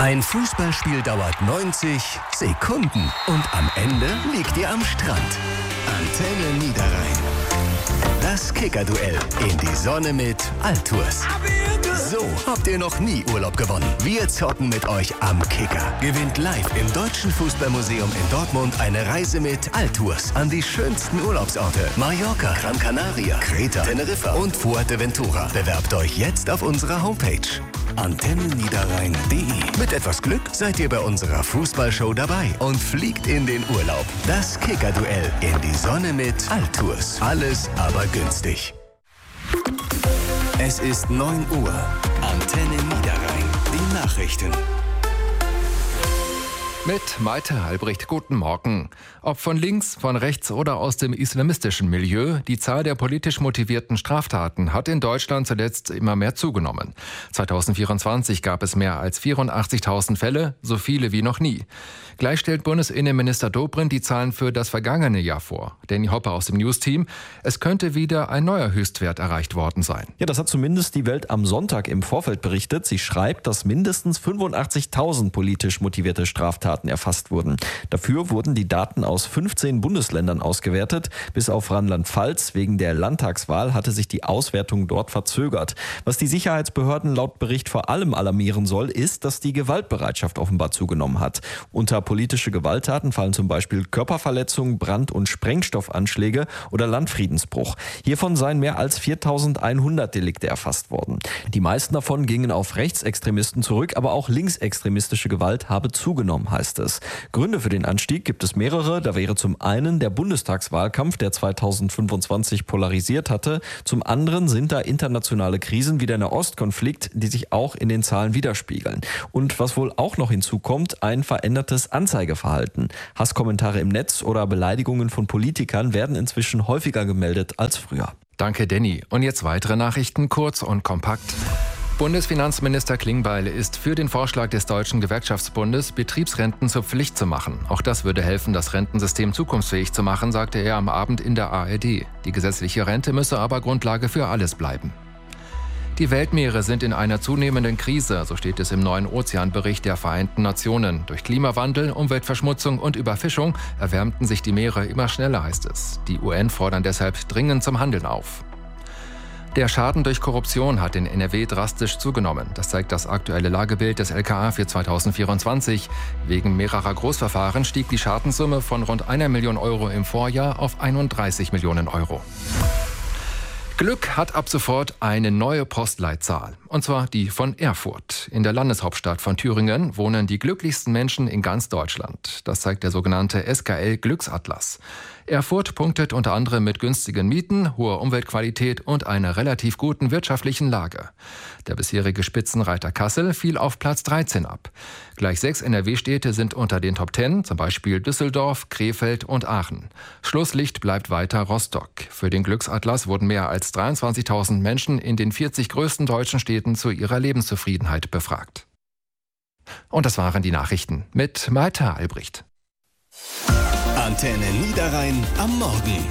Ein Fußballspiel dauert 90 Sekunden und am Ende liegt ihr am Strand. Antenne Niederrhein. Das Kicker-Duell in die Sonne mit Altours. So habt ihr noch nie Urlaub gewonnen. Wir zocken mit euch am Kicker. Gewinnt live im Deutschen Fußballmuseum in Dortmund eine Reise mit Altours an die schönsten Urlaubsorte. Mallorca, Gran Canaria, Kreta, Teneriffa und Fuerteventura. Bewerbt euch jetzt auf unserer Homepage antenneniederrhein.de. Mit etwas Glück seid ihr bei unserer Fußballshow dabei und fliegt in den Urlaub. Das Kicker-Duell in die Sonne mit Altours. Alles aber günstig. Es ist 9 Uhr. Antenne Niederrhein. Die Nachrichten. Mit Malte Albrecht, guten Morgen. Ob von links, von rechts oder aus dem islamistischen Milieu, die Zahl der politisch motivierten Straftaten hat in Deutschland zuletzt immer mehr zugenommen. 2024 gab es mehr als 84.000 Fälle, so viele wie noch nie. Gleich stellt Bundesinnenminister Dobrindt die Zahlen für das vergangene Jahr vor. Danny Hopper aus dem News-Team. Es könnte wieder ein neuer Höchstwert erreicht worden sein. Ja, das hat zumindest die Welt am Sonntag im Vorfeld berichtet. Sie schreibt, dass mindestens 85.000 politisch motivierte Straftaten erfasst wurden. Dafür wurden die Daten aus 15 Bundesländern ausgewertet. Bis auf Rheinland-Pfalz wegen der Landtagswahl hatte sich die Auswertung dort verzögert. Was die Sicherheitsbehörden laut Bericht vor allem alarmieren soll, ist, dass die Gewaltbereitschaft offenbar zugenommen hat. Unter politische Gewalttaten fallen zum Beispiel Körperverletzung, Brand- und Sprengstoffanschläge oder Landfriedensbruch. Hiervon seien mehr als 4.100 Delikte erfasst worden. Die meisten davon gingen auf Rechtsextremisten zurück, aber auch linksextremistische Gewalt habe zugenommen, heißt es. Gründe für den Anstieg gibt es mehrere. Da wäre zum einen der Bundestagswahlkampf, der 2025 polarisiert hatte. Zum anderen sind da internationale Krisen wie der Nahostkonflikt, die sich auch in den Zahlen widerspiegeln. Und was wohl auch noch hinzukommt, ein verändertes Anzeigeverhalten. Hasskommentare im Netz oder Beleidigungen von Politikern werden inzwischen häufiger gemeldet als früher. Danke, Danny. Und jetzt weitere Nachrichten, kurz und kompakt. Bundesfinanzminister Klingbeil ist für den Vorschlag des Deutschen Gewerkschaftsbundes, Betriebsrenten zur Pflicht zu machen. Auch das würde helfen, das Rentensystem zukunftsfähig zu machen, sagte er am Abend in der ARD. Die gesetzliche Rente müsse aber Grundlage für alles bleiben. Die Weltmeere sind in einer zunehmenden Krise, so steht es im neuen Ozeanbericht der Vereinten Nationen. Durch Klimawandel, Umweltverschmutzung und Überfischung erwärmten sich die Meere immer schneller, heißt es. Die UN fordern deshalb dringend zum Handeln auf. Der Schaden durch Korruption hat in NRW drastisch zugenommen. Das zeigt das aktuelle Lagebild des LKA für 2024. Wegen mehrerer Großverfahren stieg die Schadenssumme von rund 1 Million Euro im Vorjahr auf 31 Millionen Euro. Glück hat ab sofort eine neue Postleitzahl, und zwar die von Erfurt. In der Landeshauptstadt von Thüringen wohnen die glücklichsten Menschen in ganz Deutschland. Das zeigt der sogenannte SKL Glücksatlas. Erfurt punktet unter anderem mit günstigen Mieten, hoher Umweltqualität und einer relativ guten wirtschaftlichen Lage. Der bisherige Spitzenreiter Kassel fiel auf Platz 13 ab. Gleich 6 NRW-Städte sind unter den Top 10, zum Beispiel Düsseldorf, Krefeld und Aachen. Schlusslicht bleibt weiter Rostock. Für den Glücksatlas wurden mehr als 23.000 Menschen in den 40 größten deutschen Städten zu ihrer Lebenszufriedenheit befragt. Und das waren die Nachrichten mit Malte Albrecht. Antenne Niederrhein am Morgen.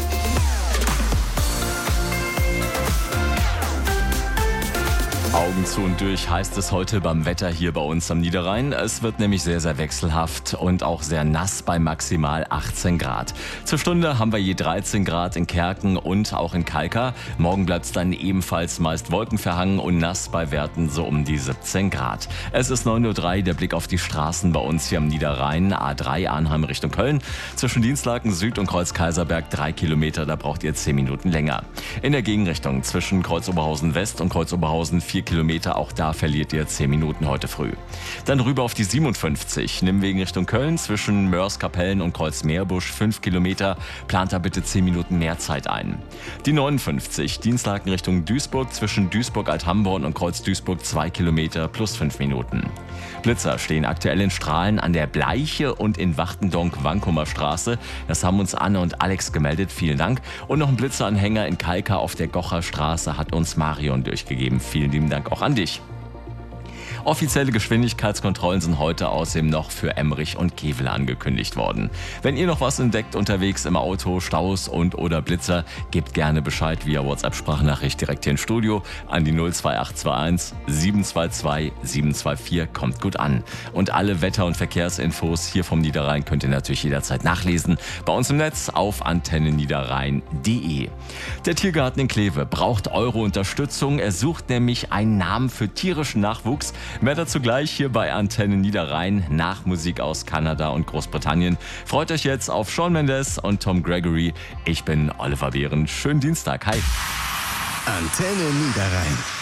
Augen zu und durch heißt es heute beim Wetter hier bei uns am Niederrhein. Es wird nämlich sehr, sehr wechselhaft und auch sehr nass bei maximal 18 Grad. Zur Stunde haben wir je 13 Grad in Kerken und auch in Kalka. Morgen bleibt es dann ebenfalls meist wolkenverhangen und nass bei Werten so um die 17 Grad. Es ist 9.03 Uhr, der Blick auf die Straßen bei uns hier am Niederrhein. A3 Arnheim Richtung Köln. Zwischen Dienstlaken Süd und Kreuz Kaiserberg 3 Kilometer, da braucht ihr 10 Minuten länger. In der Gegenrichtung zwischen Kreuz Oberhausen West und Kreuz Oberhausen 4 Kilometer, auch da verliert ihr 10 Minuten heute früh. Dann rüber auf die 57, Nimmwegen Richtung Köln, zwischen Mörs-Kapellen und Kreuz-Meerbusch 5 Kilometer, plant da bitte 10 Minuten mehr Zeit ein. Die 59, Dienstlaken Richtung Duisburg, zwischen Duisburg-Althamborn und Kreuz-Duisburg 2 Kilometer plus 5 Minuten. Blitzer stehen aktuell in Strahlen an der Bleiche und in Wachtendonk-Wankumer Straße. Das haben uns Anne und Alex gemeldet, vielen Dank. Und noch ein Blitzeranhänger in Kalka auf der Gocher Straße hat uns Marion durchgegeben. Vielen lieben Dank auch an dich. Offizielle Geschwindigkeitskontrollen sind heute außerdem noch für Emmerich und Kevela angekündigt worden. Wenn ihr noch was entdeckt unterwegs im Auto, Staus oder Blitzer, gebt gerne Bescheid via WhatsApp-Sprachnachricht direkt hier ins Studio an die 02821 722 724. Kommt gut an. Und alle Wetter- und Verkehrsinfos hier vom Niederrhein könnt ihr natürlich jederzeit nachlesen bei uns im Netz auf antenneniederrhein.de. Der Tiergarten in Kleve braucht eure Unterstützung. Er sucht nämlich einen Namen für tierischen Nachwuchs. Mehr dazu gleich hier bei Antenne Niederrhein nach Musik aus Kanada und Großbritannien. Freut euch jetzt auf Shawn Mendes und Tom Gregory. Ich bin Oliver Behren. Schönen Dienstag. Hi. Antenne Niederrhein.